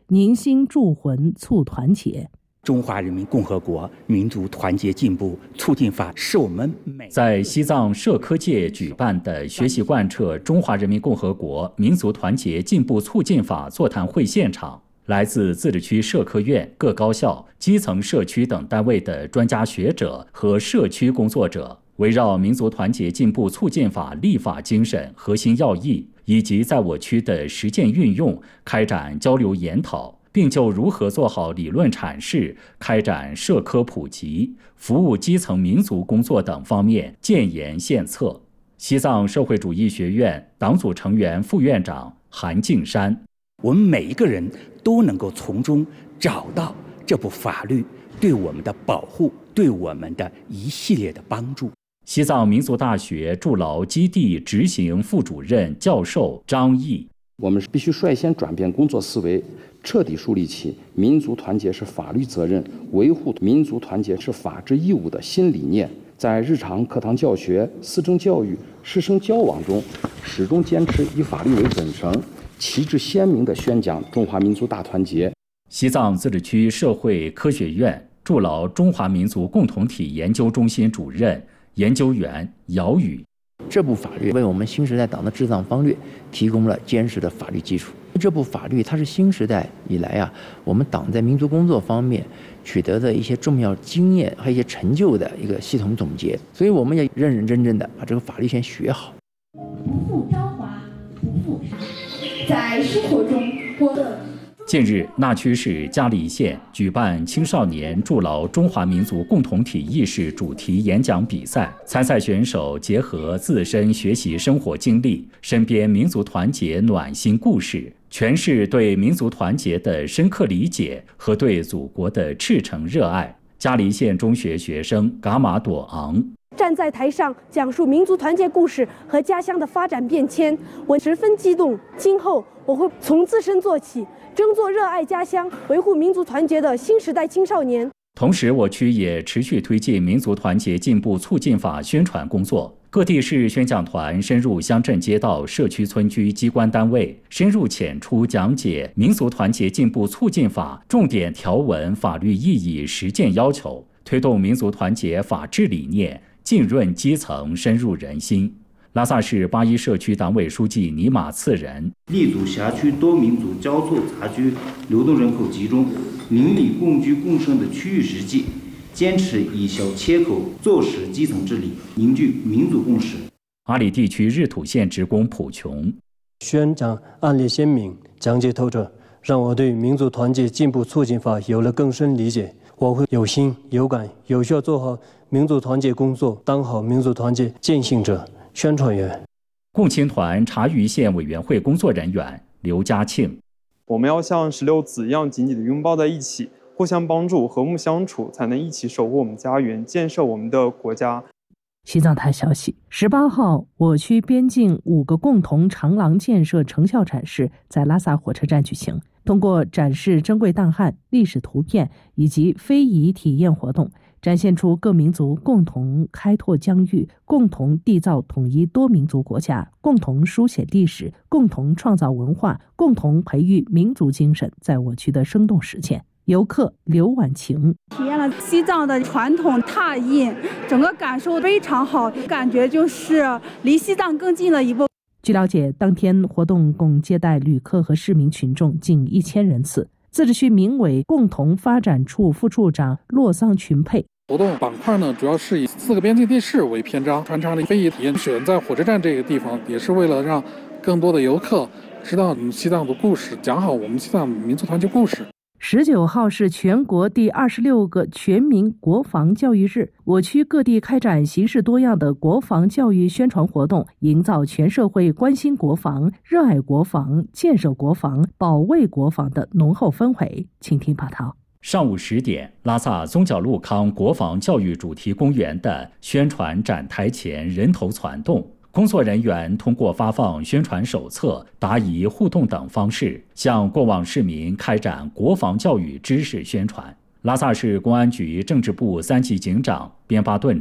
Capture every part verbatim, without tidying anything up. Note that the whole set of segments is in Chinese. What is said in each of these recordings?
凝心铸魂促团结。 中华人民共和国民族团结进步促进法是我们每在西藏社科界举办的学习贯彻中华人民共和国民族团结进步促进法座谈会现场，来自自治区社科院各高校、基层社区等单位的专家学者和社区工作者，围绕民族团结进步促进法立法精神核心要义以及在我区的实践运用开展交流研讨，并就如何做好理论阐释、开展社科普及、服务基层民族工作等方面建言献策。西藏社会主义学院党组成员、副院长韩敬山： 我们每一个人都能够从中找到这部法律对我们的保护，对我们的一系列的帮助。 西藏民族大学驻劳基地执行副主任教授张毅： 我们必须率先转变工作思维，彻底树立起民族团结是法律责任、维护民族团结是法治义务的新理念，在日常课堂教学、思政教育、师生交往中，始终坚持以法律为准绳，旗帜鲜明地宣讲中华民族大团结。 西藏自治区社会科学院驻劳中华民族共同体研究中心主任研究员姚宇： 这部法律为我们新时代党的治藏方略提供了坚实的法律基础。这部法律它是新时代以来啊，我们党在民族工作方面取得的一些重要经验和一些成就的一个系统总结，所以我们也认认真真的把这个法律先学好。 不负朝华，不负沙。在生活中，我近日，那曲市嘉黎县举办青少年筑牢中华民族共同体意识主题演讲比赛，参赛选手结合自身学习生活经历、身边民族团结暖心故事，诠释对民族团结的深刻理解和对祖国的赤诚热爱。嘉黎县中学学生噶玛朵昂： 站在台上讲述民族团结故事和家乡的发展变迁，我十分激动。今后我会从自身做起，争做热爱家乡、维护民族团结的新时代青少年。 同时，我区也持续推进民族团结进步促进法宣传工作。各地市宣讲团深入乡镇街道、社区村居机关单位，深入浅出讲解民族团结进步促进法重点条文法律意义实践要求，推动民族团结法治理念浸润基层、深入人心。拉萨市八一社区党委书记尼玛次仁： 立足辖区多民族交错杂居、流动人口集中、邻里共居共生的区域实际，坚持以小切口做实基层治理，凝聚民族共识。 阿里地区日土县职工普琼： 宣讲案例鲜明，讲解透彻，让我对民族团结进步促进法有了更深理解。我会有心有感，有效做好民族团结工作，当好民族团结践行者、宣传员。 共青团察隅县委员会工作人员刘家庆： 我们要像石榴籽一样紧紧地拥抱在一起，互相帮助，和睦相处，才能一起守护我们家园，建设我们的国家。 西藏台消息，十八号，我区边境五个共同长廊建设成效展示在拉萨火车站举行。通过展示珍贵档案、历史图片以及非遗体验活动，展现出各民族共同开拓疆域、共同缔造统一多民族国家、共同书写历史、共同创造文化、共同培育民族精神在我区的生动实践。游客刘婉晴体验了西藏的传统拓印，整个感受非常好，感觉就是离西藏更近了一步。 据了解，当天活动共接待旅客和市民群众近一千人次。自治区民委共同发展处副处长洛桑群佩： 活动板块呢，主要是以四个边境地市为篇章，穿插了非遗体验，选在火车站这个地方，也是为了让更多的游客知道西藏的故事，讲好我们西藏民族团结故事。 十九号是全国第二十六个全民国防教育日，我区各地开展形式多样的国防教育宣传活动，营造全社会关心国防、热爱国防、建设国防、保卫国防的浓厚氛围。请听报道。 上午十点，拉萨宗脚路康国防教育主题公园的宣传展台前人头攒动。工作人员通过发放宣传手册、答疑互动等方式，向过往市民开展国防教育知识宣传。拉萨市公安局政治部三级警长边巴顿珠：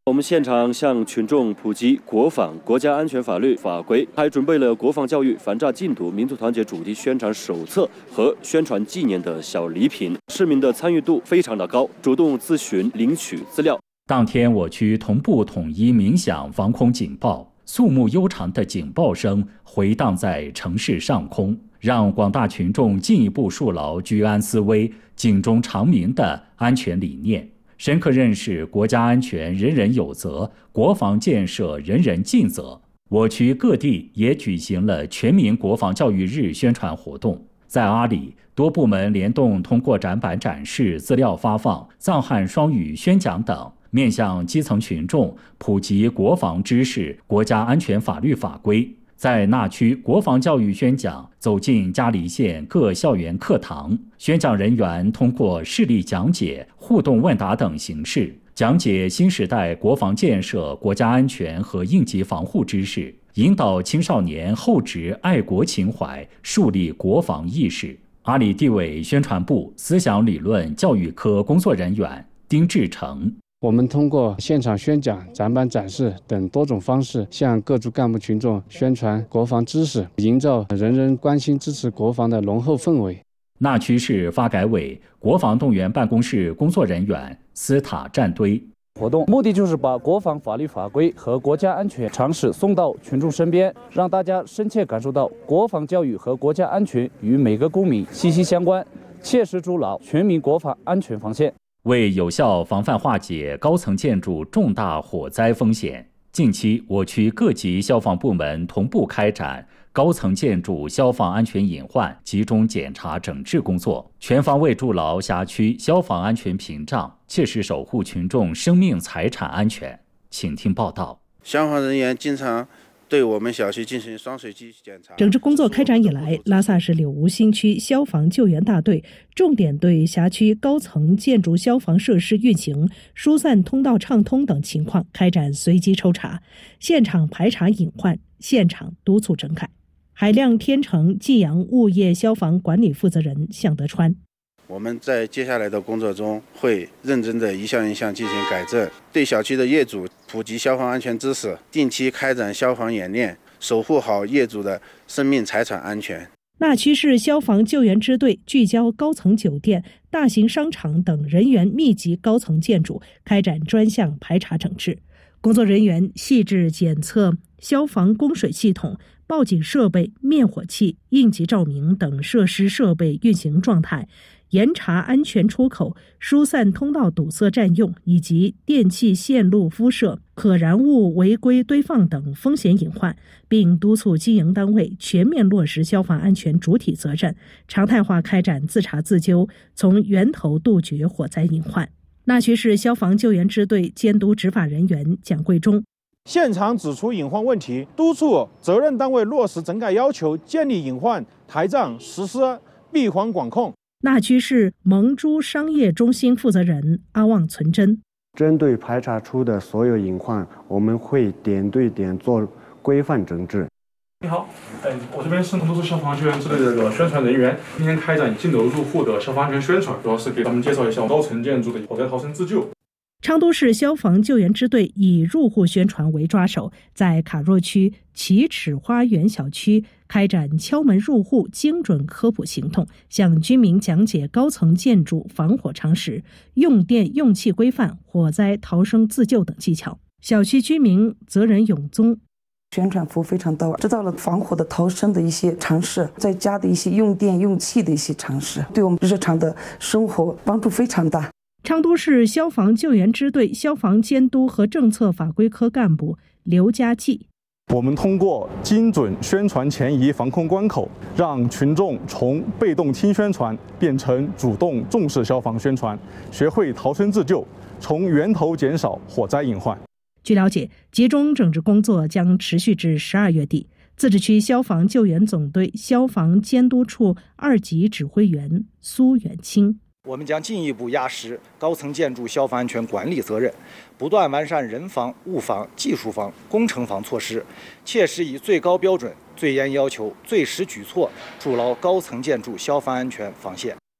我们现场向群众普及国防、国家安全法律法规，还准备了国防教育反诈禁毒、民族团结主题宣传手册和宣传纪念的小礼品。市民的参与度非常的高，主动咨询、领取资料。 当天我区同步统一鸣响防空警报，肃穆悠长的警报声回荡在城市上空，让广大群众进一步树牢居安思危、警钟长鸣的安全理念。深刻认识国家安全人人有责，国防建设人人尽责。我区各地也举行了全民国防教育日宣传活动。在阿里，多部门联动通过展板展示、资料发放、藏汉双语宣讲等，面向基层群众普及国防知识、国家安全法律法规。在那区，国防教育宣讲走进嘉黎县各校园课堂，宣讲人员通过事例讲解、互动问答等形式，讲解新时代国防建设、国家安全和应急防护知识，引导青少年厚植爱国情怀，树立国防意识。阿里地委宣传部思想理论教育科工作人员丁志成。 我们通过现场宣讲、展板展示等多种方式，向各族干部群众宣传国防知识，营造人人关心支持国防的浓厚氛围。 那曲市发改委国防动员办公室工作人员斯塔站堆。 活动目的就是把国防法律法规和国家安全常识送到群众身边，让大家深切感受到国防教育和国家安全与每个公民息息相关，切实筑牢全民国防安全防线。 为有效防范化解高层建筑重大火灾风险，近期我区各级消防部门同步开展高层建筑消防安全隐患集中检查整治工作，全方位筑牢辖区消防安全屏障，切实守护群众生命财产安全。请听报道。 消防人员经常对我们小区进行双随机检查。 整治工作开展以来，拉萨市柳梧新区消防救援大队重点对辖区高层建筑消防设施运行、疏散通道畅通等情况开展随机抽查，现场排查隐患，现场督促整改。海亮天成济阳物业消防管理负责人向德川。 我们在接下来的工作中会认真的一项一项进行改正，对小区的业主普及消防安全知识，定期开展消防演练，守护好业主的生命财产安全。 那曲市消防救援支队聚焦高层酒店、大型商场等人员密集高层建筑，开展专项排查整治。工作人员细致检测消防供水系统、报警设备、灭火器、应急照明等设施设备运行状态，严查安全出口、疏散通道堵塞占用以及电气线路敷设、可燃物违规堆放等风险隐患，并督促经营单位全面落实消防安全主体责任，常态化开展自查自纠，从源头杜绝火灾隐患。那曲市消防救援支队监督执法人员蒋贵忠。 现场指出隐患问题，督促责任单位落实整改要求，建立隐患台账，实施闭环管控。 那曲市蒙珠商业中心负责人阿旺存真， 针对排查出的所有隐患，我们会点对点做规范整治。 你好，嗯，我这边是蒙珠消防救援支队的这个宣传人员，今天开展进楼入户的消防安全宣传，主要是给他们介绍一下高层建筑的火灾逃生自救。 昌都市消防救援支队以入户宣传为抓手，在卡若区奇齿花园小区开展敲门入户精准科普行动，向居民讲解高层建筑防火常识、用电用气规范、火灾逃生自救等技巧。小区居民责任永宗。 宣传服务非常到位，知道了防火的逃生的一些常识，在家的一些用电用气的一些常识，对我们日常的生活帮助非常大。 昌都市消防救援支队消防监督和政策法规科干部刘家骥。 我们通过精准宣传前移防控关口，让群众从被动轻宣传变成主动重视消防宣传，学会逃生自救，从源头减少火灾隐患。 据了解，集中整治工作将持续至十二月底。自治区消防救援总队消防监督处二级指挥员苏远清。 我们将进一步压实高层建筑消防安全管理责任，不断完善人防、物防、技术防、工程防措施，切实以最高标准、最严要求、最实举措，筑牢高层建筑消防安全防线。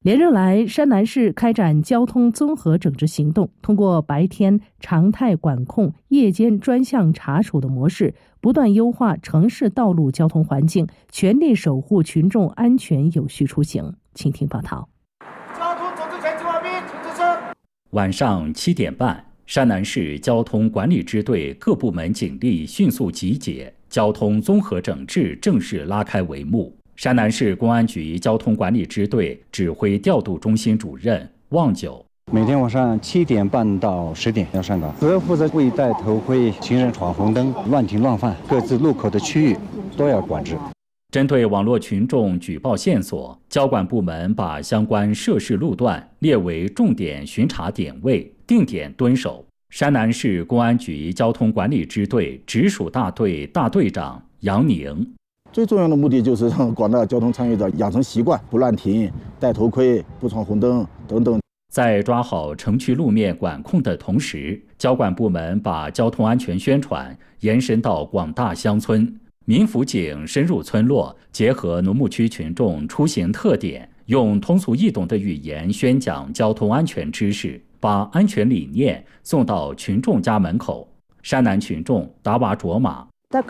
连日来，山南市开展交通综合整治行动，通过白天常态管控、夜间专项查处的模式，不断优化城市道路交通环境，全力守护群众安全有序出行。请听报道。 晚上七点半，山南市交通管理支队各部门警力迅速集结，交通综合整治正式拉开帷幕。山南市公安局交通管理支队指挥调度中心主任旺九， 每天晚上七点半到十点要上岗，主要负责未戴头盔、行人闯红灯、乱停乱放，各自路口的区域都要管制。 针对网络群众举报线索，交管部门把相关涉事路段列为重点巡查点位，定点蹲守。山南市公安局交通管理支队直属大队大队长杨宁。 最重要的目的就是让广大交通参与者养成习惯，不乱停、戴头盔、不闯红灯等等。 在抓好城区路面管控的同时，交管部门把交通安全宣传延伸到广大乡村，民辅警深入村落，结合农牧区群众出行特点，用通俗易懂的语言宣讲交通安全知识，把安全理念送到群众家门口。山南群众达瓦卓玛。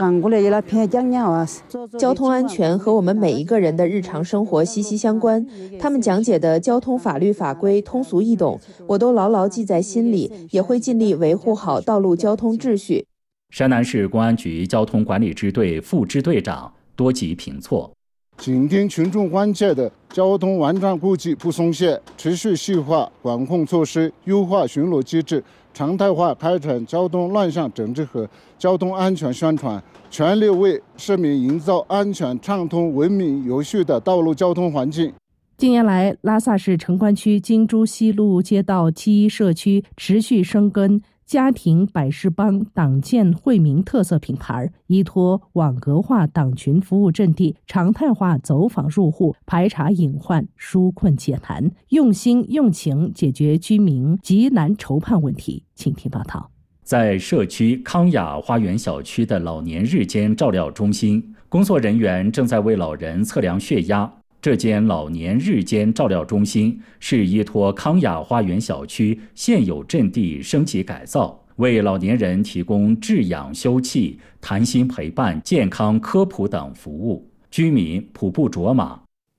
交通安全和我们每一个人的日常生活息息相关，他们讲解的交通法律法规通俗易懂，我都牢牢记在心里，也会尽力维护好道路交通秩序。 山南市公安局交通管理支队副支队长多吉平措， 紧盯群众关切的交通完善顾忌不松懈，持续细化管控措施，优化巡逻机制，常态化开展交通乱象整治和交通安全宣传，全力为市民营造安全、畅通、文明、有序的道路交通环境。 近年来，拉萨市城关区金珠西路街道七一社区持续生根家庭百事帮党建惠民特色品牌，依托网格化党群服务阵地，常态化走访入户，排查隐患，纾困解难，用心用情解决居民急难愁盼问题。请听报道。 在社区康雅花园小区的老年日间照料中心，工作人员正在为老人测量血压。这间老年日间照料中心是依托康雅花园小区现有阵地升级改造，为老年人提供治养休憩、谈心陪伴、健康科普等服务。居民普布卓玛。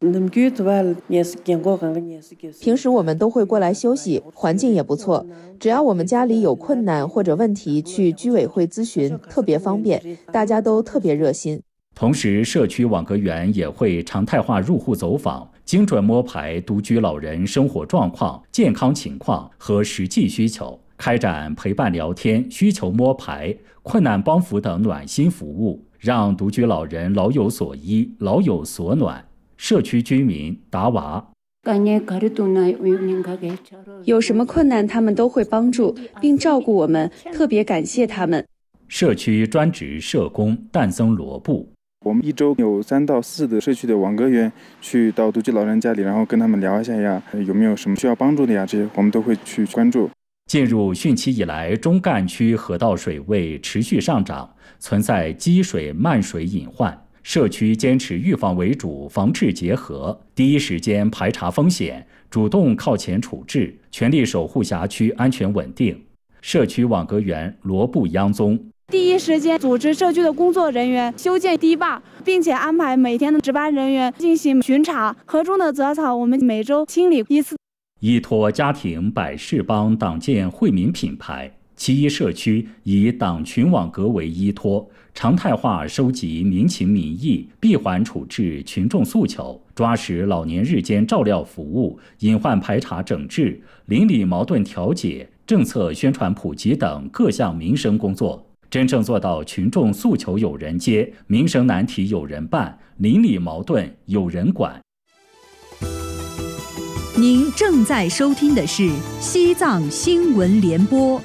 平时我们都会过来休息，环境也不错。只要我们家里有困难或者问题，去居委会咨询，特别方便，大家都特别热心。 同时，社区网格员也会常态化入户走访，精准摸排独居老人生活状况、健康情况和实际需求，开展陪伴聊天、需求摸排、困难帮扶等暖心服务，让独居老人老有所依、老有所暖。社区居民达娃。 有什么困难他们都会帮助并照顾我们，特别感谢他们。 社区专职社工诞生罗布。 我们一周有三到四的社区的网格员去到独居老人家里，然后跟他们聊一下呀，有没有什么需要帮助的呀，这些我们都会去关注。 进入汛期以来，中干区河道水位持续上涨，存在积水漫水隐患。社区坚持预防为主，防治结合，第一时间排查风险，主动靠前处置，全力守护辖区安全稳定。社区网格员罗布央宗。 第一时间组织社区的工作人员修建堤坝，并且安排每天的值班人员进行巡查。河中的杂草我们每周清理一次。 依托家庭百事帮党建惠民品牌，七一社区以党群网格为依托，常态化收集民情民意，闭环处置群众诉求，抓实老年日间照料服务、隐患排查整治、邻里矛盾调解、政策宣传普及等各项民生工作，真正做到群众诉求有人接，民生难题有人办，邻里矛盾有人管。 您正在收听的是西藏新闻联播。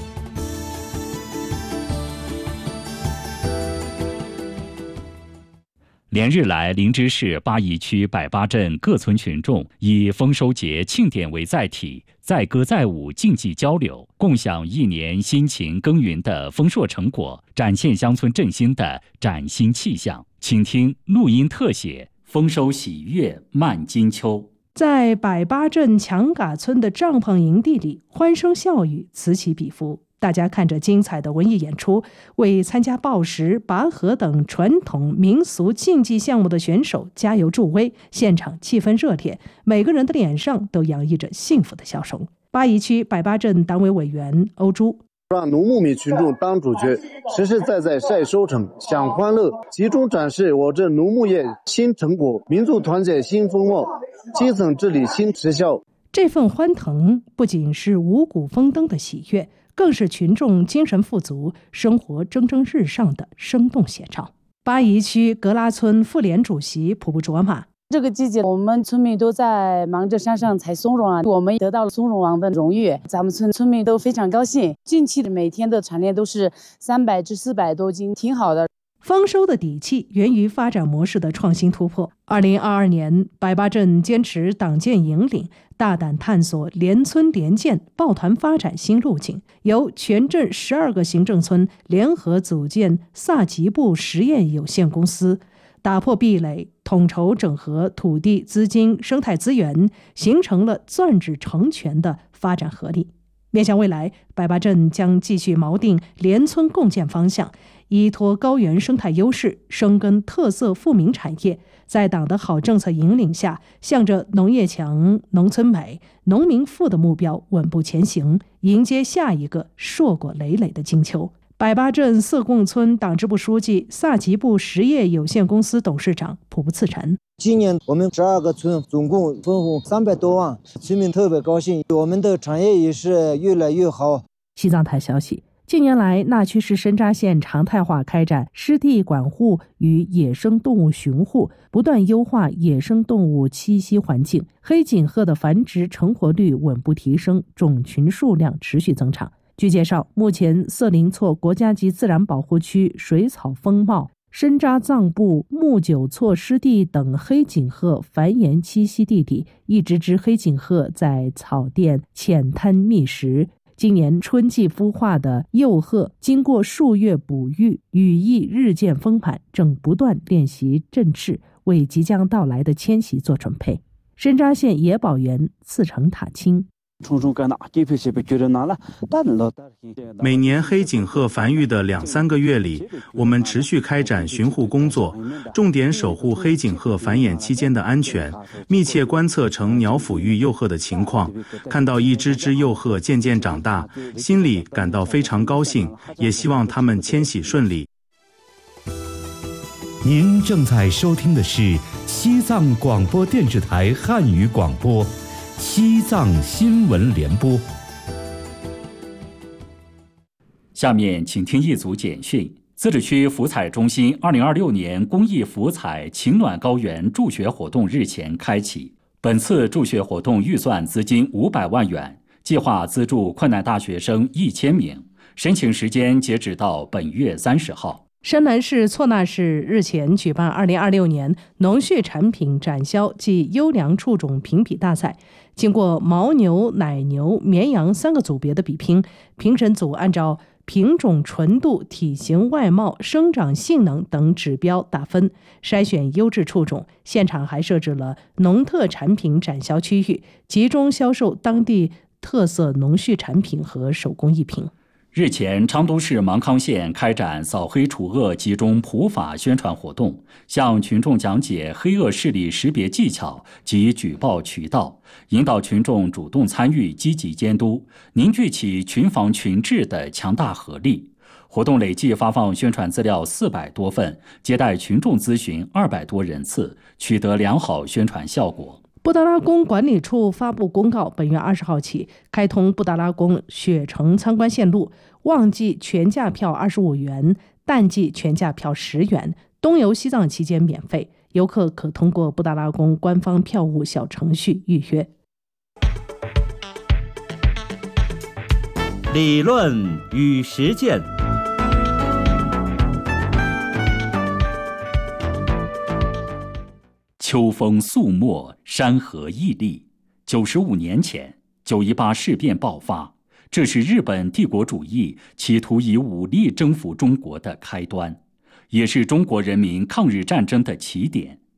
连日来，林芝市巴宜区百八镇各村群众以丰收节庆典为载体，载歌载舞、竞技交流，共享一年辛勤耕耘的丰硕成果，展现乡村振兴的崭新气象。请听录音特写《丰收喜悦漫金秋》。 在百八镇强嘎村的帐篷营地里，欢声笑语此起彼伏。大家看着精彩的文艺演出，为参加抱石、拔河等传统民俗竞技项目的选手加油助威，现场气氛热烈，每个人的脸上都洋溢着幸福的笑容。八宜区百八镇党委委员欧珠， 让农牧民群众当主角，实实在在晒收成、享欢乐，集中展示我镇农牧业新成果、民族团结新风貌、基层治理新实效。 这份欢腾不仅是五谷丰登的喜悦，更是群众精神富足、生活蒸蒸日上的生动写照。八宜区格拉村妇联主席普布卓玛， 这个季节，我们村民都在忙着山上采松茸啊，我们得到了松茸王的荣誉，咱们村村民都非常高兴。近期的每天的产量都是三百至四百多斤，挺好的。 丰收的底气源于发展模式的创新突破。二零二二年，百八镇坚持党建引领，大胆探索联村联建、抱团发展新路径，由全镇十二个行政村联合组建萨吉布实验有限公司，打破壁垒，统筹整合土地、资金、生态资源，形成了攥指成拳的发展合力。面向未来，百八镇将继续锚定联村共建方向，依托高原生态优势，深耕特色富民产业，在党的好政策引领下，向着农业强、农村美、农民富的目标稳步前行，迎接下一个硕果累累的金秋。百八镇色贡村党支部书记、萨吉布实业有限公司董事长普布次臣， 今年我们十二个村总共分红三百多万，村民特别高兴，我们的产业也是越来越好。 西藏台消息，近年来，那曲市深扎县常态化开展湿地管护与野生动物巡护，不断优化野生动物栖息环境，黑颈鹤的繁殖成活率稳步提升，种群数量持续增长。据介绍，目前色林措国家级自然保护区水草丰茂、深扎藏布、木九措湿地等黑颈鹤繁衍栖息地里，一只只黑颈鹤在草甸浅滩觅食。今年春季孵化的幼鹤，经过数月哺育，羽翼日渐丰满，正不断练习振翅，为即将到来的迁徙做准备。深扎县野保员次成塔青。 每年黑颈鹤繁育的两三个月里，我们持续开展巡护工作，重点守护黑颈鹤繁衍期间的安全，密切观测成鸟抚育幼鹤的情况。看到一只只幼鹤渐渐长大，心里感到非常高兴，也希望它们迁徙顺利。 您正在收听的是西藏广播电视台汉语广播。西藏新闻联播。 下面请听一组简讯。自治区福彩中心二零二六年公益福彩晴暖高原助学活动日前开启。本次助学活动预算资金五百万元，计划资助困难大学生一千名。申请时间截止到本月三十号。 山南市措那市日前举办二零二六年农畜产品展销暨优良畜种评比大赛，经过牦牛、奶牛、绵羊三个组别的比拼，评审组按照品种纯度、体型、外貌、生长性能等指标打分，筛选优质畜种。现场还设置了农特产品展销区域，集中销售当地特色农畜产品和手工艺品。 日前，昌都市芒康县开展扫黑除恶集中普法宣传活动，向群众讲解黑恶势力识别技巧及举报渠道，引导群众主动参与、积极监督，凝聚起群防群治的强大合力。活动累计发放宣传资料四百多份，接待群众咨询二百多人次，取得良好宣传效果。 布达拉宫管理处发布公告，本月二十号起开通布达拉宫雪城参观线路，旺季全价票二十五元，淡季全价票十元，东游西藏期间免费，游客可通过布达拉宫官方票务小程序预约。 理论与实践。 秋风肃漠，山河屹立。九十五年前，九一八事变爆发，这是日本帝国主义企图以武力征服中国的开端，也是中国人民抗日战争的起点。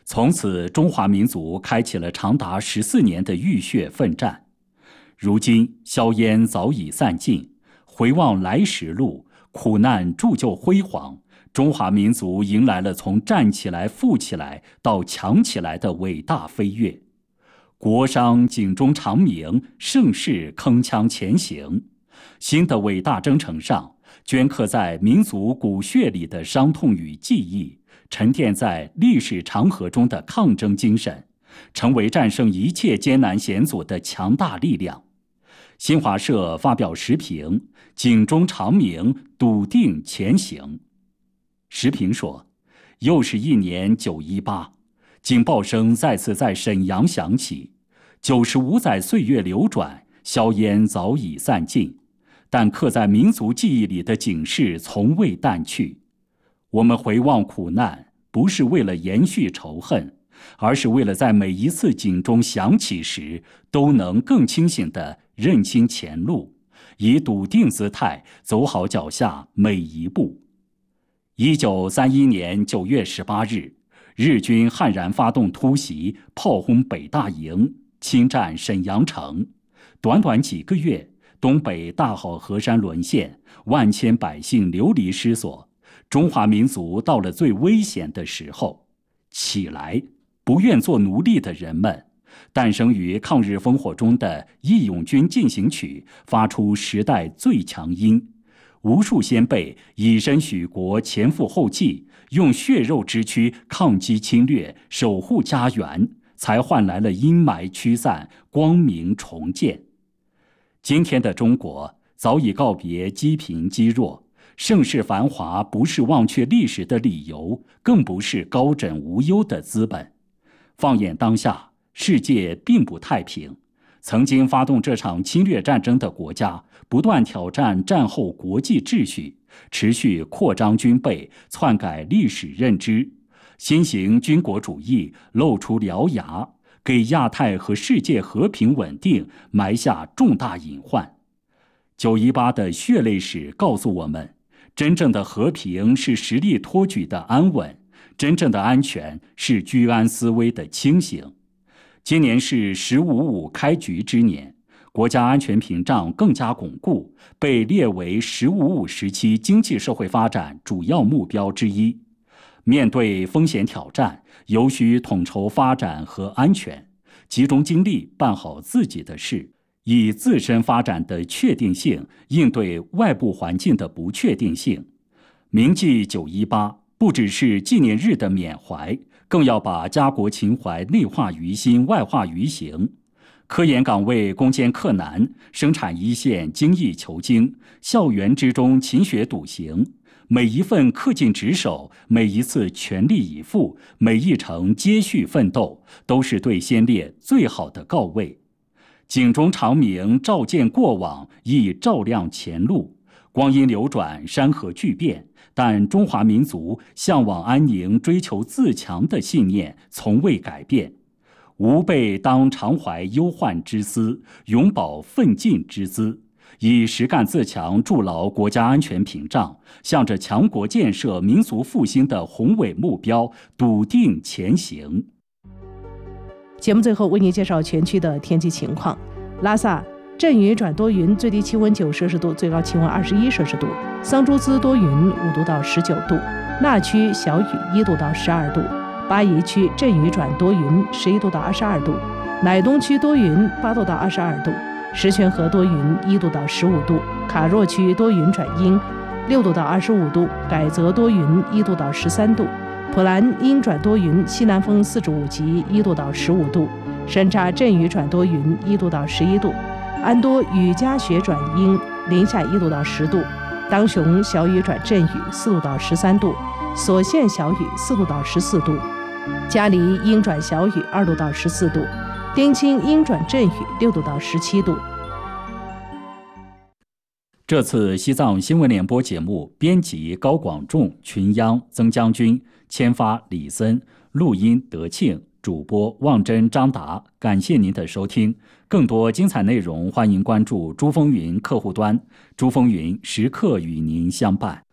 从此，中华民族开启了长达十四年的浴血奋战。如今，硝烟早已散尽，回望来时路，苦难铸就辉煌，中华民族迎来了从站起来、富起来到强起来的伟大飞跃。国殇警钟长鸣，盛世铿锵前行。新的伟大征程上，镌刻在民族骨血里的伤痛与记忆，沉淀在历史长河中的抗争精神，成为战胜一切艰难险阻的强大力量。新华社发表时评：警钟长鸣，笃定前行。时评说，又是一年九一八，警报声再次在沈阳响起。九十五载岁月流转，硝烟早已散尽，但刻在民族记忆里的警示从未淡去。我们回望苦难，不是为了延续仇恨，而是为了在每一次警钟响起时，都能更清醒地认清前路，以笃定姿态走好脚下每一步。一九三一年九月十八日，日军悍然发动突袭，炮轰北大营，侵占沈阳城。短短几个月，东北大好河山沦陷，万千百姓流离失所。中华民族到了最危险的时候，起来！不愿做奴隶的人们，诞生于抗日烽火中的《义勇军进行曲》发出时代最强音。无数先辈以身许国，前赴后继，用血肉之躯抗击侵略，守护家园，才换来了阴霾驱散，光明重建。今天的中国早已告别积贫积弱，盛世繁华不是忘却历史的理由，更不是高枕无忧的资本。放眼当下，世界并不太平。曾经发动这场侵略战争的国家，不断挑战战后国际秩序，持续扩张军备，篡改历史认知。新型军国主义露出獠牙，给亚太和世界和平稳定埋下重大隐患。九一八的血泪史告诉我们，真正的和平是实力托举的安稳，真正的安全是居安思危的清醒。今年是十五五开局之年，国家安全屏障更加巩固，被列为十五五时期经济社会发展主要目标之一。面对风险挑战，尤需统筹发展和安全，集中精力办好自己的事，以自身发展的确定性应对外部环境的不确定性。铭记九一八，不只是纪念日的缅怀，更要把家国情怀内化于心，外化于行。科研岗位攻坚克难，生产一线精益求精，校园之中勤学笃行。每一份恪尽职守，每一次全力以赴，每一程接续奋斗，都是对先烈最好的告慰。警钟长鸣，照见过往，亦照亮前路。光阴流转，山河巨变，但中华民族向往安宁、追求自强的信念从未改变。吾辈当常怀忧患之思，永葆奋进之姿，以实干自强筑牢国家安全屏障，向着强国建设、民族复兴的宏伟目标笃定前行。 节目最后为您介绍全区的天气情况。拉萨阵雨转多云，最低气温九摄氏度，最高气温二十一摄氏度。桑珠孜多云，五度到十九度。那区小雨，一度到十二度。巴宜区阵雨转多云，十一度到二十二度。乃东区多云，八度到二十二度。石泉河多云，一度到十五度。卡若区多云转阴，六度到二十五度。改则多云，一度到十三度。普兰阴转多云，西南风四至五级，一度到十五度。山楂阵雨转多云，一度到十一度。安多雨夹雪转阴，零下一度到十度。当雄小雨转阵雨，四度到十三度。所县小雨，四度到十四度。嘉黎阴转小雨，二度到十四度。丁青阴转阵雨，六度到十七度。 这次西藏新闻联播节目编辑高广仲、群央、曾将军，签发李森，录音德庆，主播望真、张达。感谢您的收听，更多精彩内容欢迎关注珠风云客户端，珠风云时刻与您相伴。